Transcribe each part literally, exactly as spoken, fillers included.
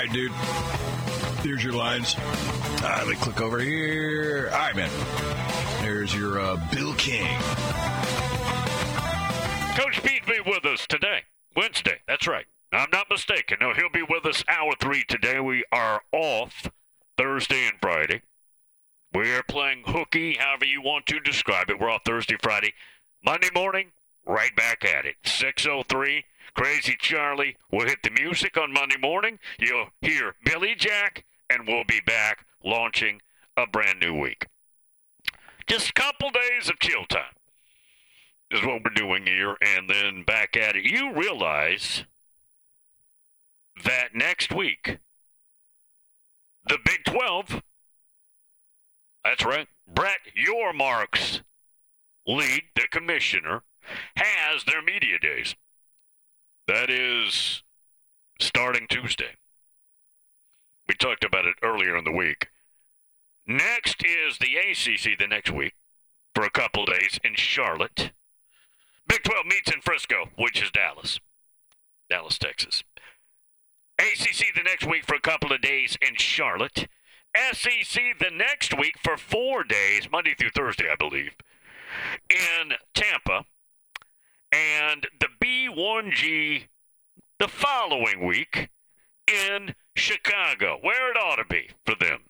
right, dude. Here's your lines. Uh, let me click over here. All right, man. There's your uh, Bill King. Coach Pete will be with us today, Wednesday. That's right. I'm not mistaken. No, he'll be with us hour three today. We are off Thursday and Friday. We are playing hooky, however you want to describe it. We're off Thursday, Friday. Monday morning, right back at it. six oh three, Crazy Charlie will hit the music on Monday morning. You'll hear Billy Jack, and we'll be back launching a brand new week. Just a couple days of chill time is what we're doing here, and then back at it. You realize that next week, the Big twelve, that's right, Brett Yormark's league, the commissioner, has their media days. That is starting Tuesday. We talked about it earlier in the week. Next is the A C C the next week for a couple days in Charlotte. Big twelve meets in Frisco, which is Dallas. Dallas, Texas. A C C the next week for a couple of days in Charlotte. S E C the next week for four days, Monday through Thursday, I believe, in Tampa. And the B one G the following week in Chicago, where it ought to be for them,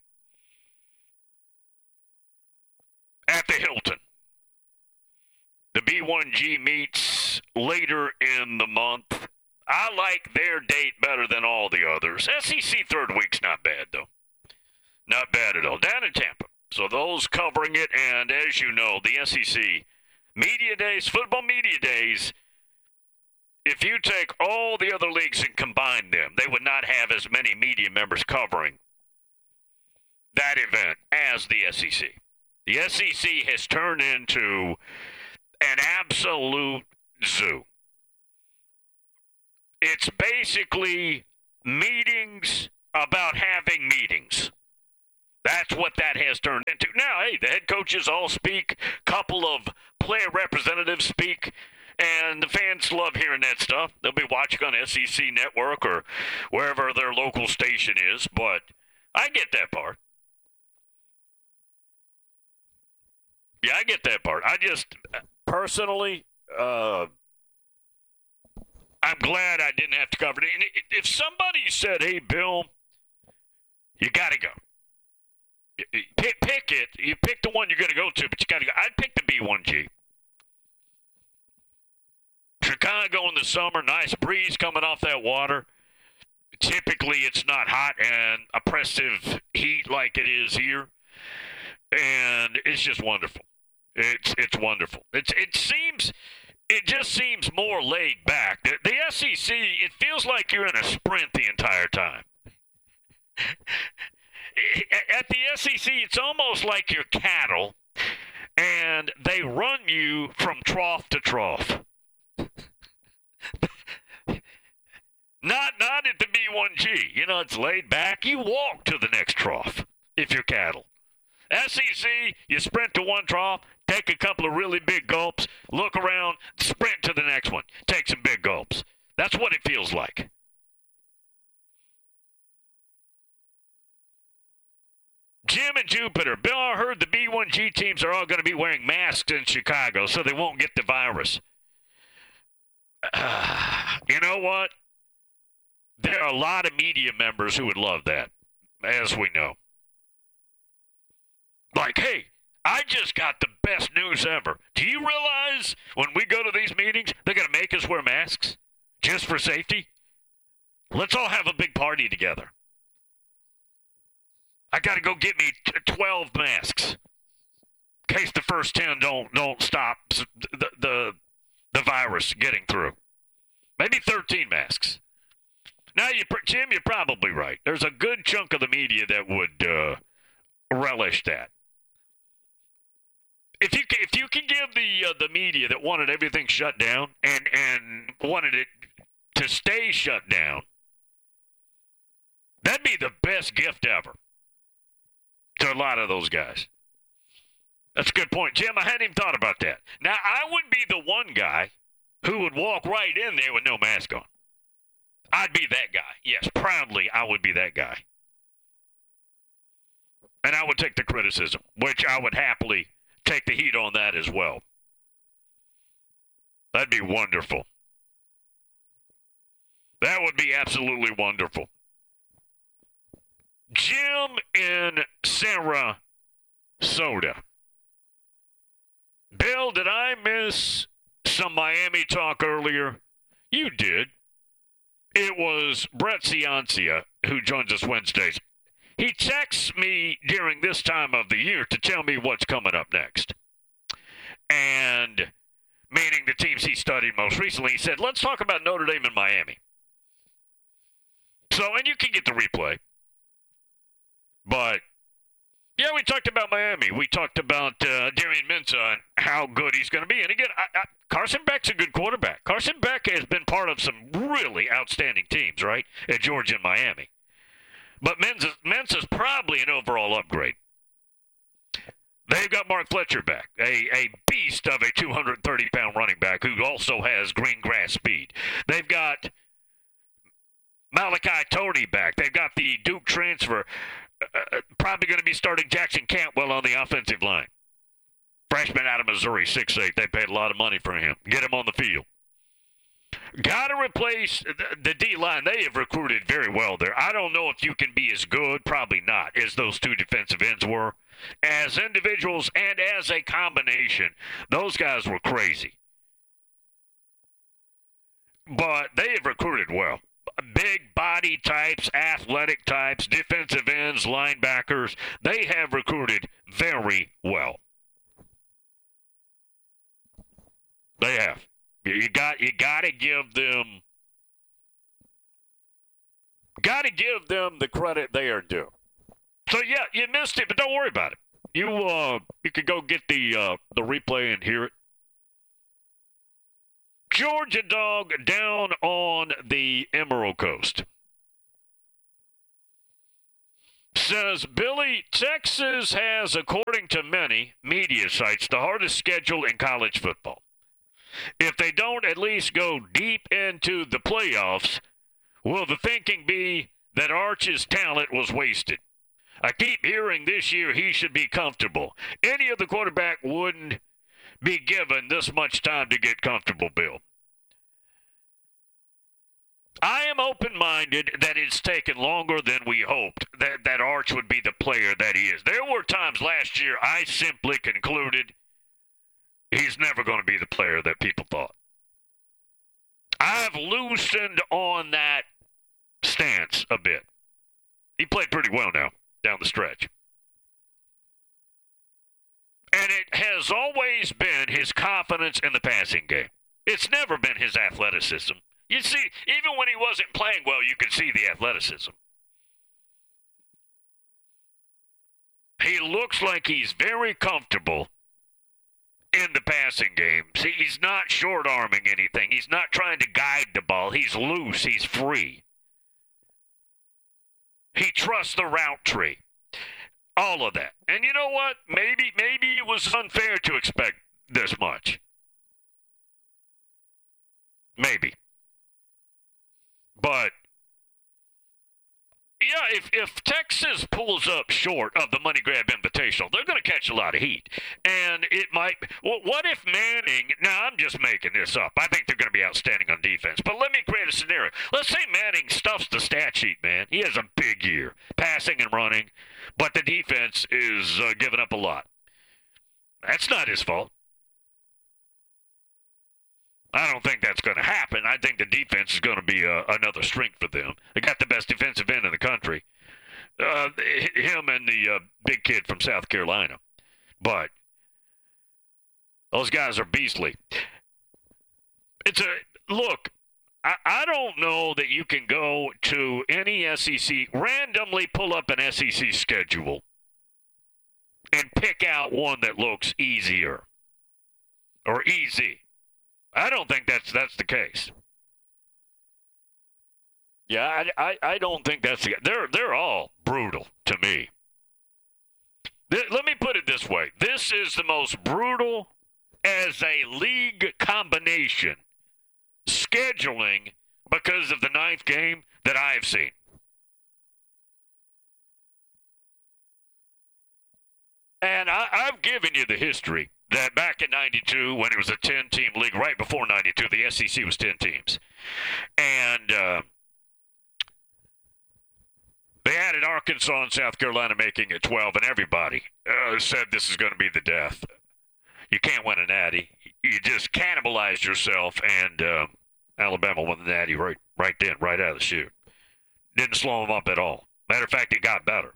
at the Hilton. The B one G meets later in the month. I like their date better than all the others. S E C third week's not bad, though. Not bad at all. Down in Tampa. So those covering it, and as you know, the S E C media days, football media days, if you take all the other leagues and combine them, they would not have as many media members covering that event as the S E C. The S E C has turned into an absolute zoo. It's basically meetings about having meetings. That's what that has turned into. Now, hey, the head coaches all speak, couple of player representatives speak, and the fans love hearing that stuff. They'll be watching on S E C Network or wherever their local station is, but I get that part. Yeah, I get that part. I just, personally, uh, I'm glad I didn't have to cover it. And if somebody said, hey, Bill, you got to go. Pick, pick it. You pick the one you're going to go to, but you got to go. I'd pick the B one G. Chicago in the summer, nice breeze coming off that water. Typically, it's not hot and oppressive heat like it is here. And it's just wonderful. It's it's wonderful. It's it seems it just seems more laid back. The, the S E C, it feels like you're in a sprint the entire time. At the S E C, it's almost like you're cattle, and they run you from trough to trough. Not not at the B one G. You know, it's laid back. You walk to the next trough if you're cattle. S E C, you sprint to one trough, take a couple of really big gulps, look around, sprint to the next one, take some big gulps. That's what it feels like. Jim and Jupiter. Bill, I heard the B one G teams are all going to be wearing masks in Chicago so they won't get the virus. Uh, you know what? There are a lot of media members who would love that, as we know. Like, hey, I just got the best news ever. Do you realize when we go to these meetings, they're going to make us wear masks just for safety? Let's all have a big party together. I got to go get me twelve masks in case the first ten don't don't stop the the, the virus getting through. Maybe thirteen masks. Now, you, Jim, you're probably right. There's a good chunk of the media that would uh, relish that. If you if you can give the uh, the media that wanted everything shut down and and wanted it to stay shut down, that'd be the best gift ever to a lot of those guys. That's a good point. Jim, I hadn't even thought about that. Now, I would be the one guy who would walk right in there with no mask on. I'd be that guy. Yes, proudly, I would be that guy. And I would take the criticism, which I would happily take the heat on that as well. That'd be wonderful. That would be absolutely wonderful. Jim in Sarasota. Bill, did I miss some Miami talk earlier? You did. It was Brett Ciancia who joins us Wednesdays. He texts me during this time of the year to tell me what's coming up next. And meaning the teams he studied most recently, he said, let's talk about Notre Dame and Miami. So, and you can get the replay. But, yeah, we talked about Miami. We talked about uh, Darian Mensah and how good he's going to be. And again, I, I, Carson Beck's a good quarterback. Carson Beck has been part of some really outstanding teams, right, at Georgia and Miami. But Mensah, Mensah's probably an overall upgrade. They've got Mark Fletcher back, a, a beast of a two hundred thirty pound running back who also has green grass speed. They've got Malachi Tony back. They've got the Duke transfer, uh, probably going to be starting Jackson Cantwell on the offensive line. Freshman out of Missouri, six eight. They paid a lot of money for him. Get him on the field. Got to replace the, the D-line. They have recruited very well there. I don't know if you can be as good, probably not, as those two defensive ends were. As individuals and as a combination, those guys were crazy. But they have recruited well. Big body types, athletic types, defensive ends, linebackers. They have recruited very well. They have. You got you got to give them got to give them the credit they are due. So yeah, you missed it, but don't worry about it. You uh you can go get the uh, the replay and hear it. Georgia Dog down on the Emerald Coast says, Billy, Texas has, according to many media sites, the hardest schedule in college football. If they don't at least go deep into the playoffs, will the thinking be that Arch's talent was wasted? I keep hearing this year he should be comfortable. Any other quarterback wouldn't be given this much time to get comfortable, Bill. I am open-minded that it's taken longer than we hoped that, that Arch would be the player that he is. There were times last year I simply concluded he's never going to be the player that people thought. I've loosened on that stance a bit. He played pretty well now, down the stretch. And it has always been his confidence in the passing game. It's never been his athleticism. You see, even when he wasn't playing well, you could see the athleticism. He looks like he's very comfortable in the passing game. See, he's not short-arming anything. He's not trying to guide the ball. He's loose. He's free. He trusts the route tree. All of that. And you know what? Maybe, maybe it was unfair to expect this much. Maybe. But, yeah, if, if Texas pulls up short of the Money Grab Invitational, they're going to catch a lot of heat. And it might, well, what if Manning, now I'm just making this up. I think they're going to be outstanding on defense. But let me create a scenario. Let's say Manning stuffs the stat sheet, man. He has a big year, passing and running, but the defense is uh, giving up a lot. That's not his fault. I don't think that's going to happen. I think the defense is going to be uh, another strength for them. They got the best defensive end in the country. Uh, him and the uh, big kid from South Carolina. But those guys are beastly. It's a look, I, I don't know that you can go to any S E C, randomly pull up an S E C schedule and pick out one that looks easier or easy. I don't think that's that's the case. Yeah, I, I, I don't think that's the they're they're all brutal to me. Let me put it this way. This is the most brutal as a league combination scheduling because of the ninth game that I have seen. And I, I've given you the history that back in ninety-two, when it was a ten-team league, right before ninety-two, the S E C was ten teams. And uh, they added Arkansas and South Carolina, making it twelve, and everybody uh, said this is going to be the death. You can't win a natty. You just cannibalized yourself, and uh, Alabama won the natty right, right then, right out of the chute. Didn't slow them up at all. Matter of fact, it got better.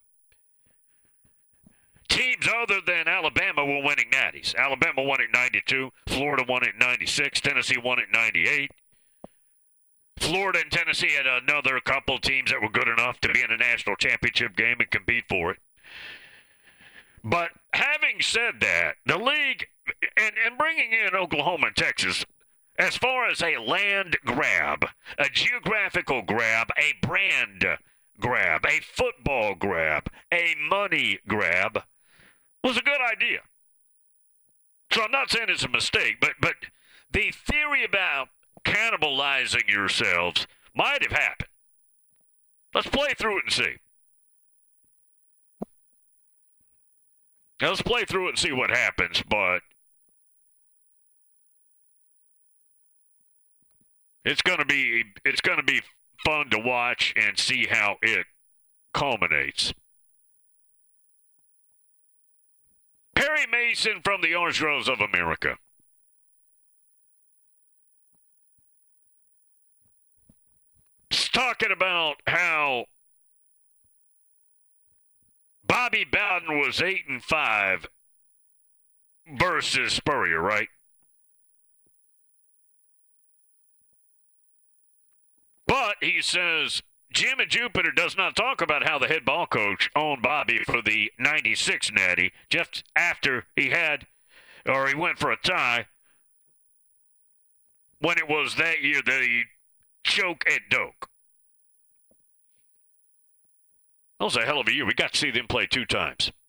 Teams other than Alabama were winning natties. Alabama won it in ninety-two. Florida won it in ninety-six. Tennessee won it in ninety-eight. Florida and Tennessee had another couple teams that were good enough to be in a national championship game and compete for it. But having said that, the league, and, and bringing in Oklahoma and Texas, as far as a land grab, a geographical grab, a brand grab, a football grab, a money grab, was a good idea. So I'm not saying it's a mistake, but but the theory about cannibalizing yourselves might have happened. Let's play through it and see. Now let's play through it and see what happens, but it's gonna be it's gonna be fun to watch and see how it culminates. Perry Mason from the Orange Groves of America. He's talking about how Bobby Bowden was eight and five versus Spurrier, right? But he says Jim and Jupiter does not talk about how the head ball coach owned Bobby for the ninety-six natty just after he had, or he went for a tie when it was that year that he choked at Doak. That was a hell of a year. We got to see them play two times.